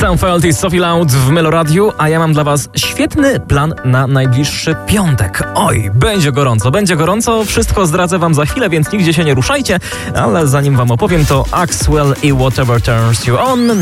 Sam Feldt i Sophie Loud w Meloradiu, a ja mam dla was świetny plan na najbliższy piątek. Oj, będzie gorąco, wszystko zdradzę wam za chwilę, więc nigdzie się nie ruszajcie, ale zanim wam opowiem, to Axwell i Whatever Turns You On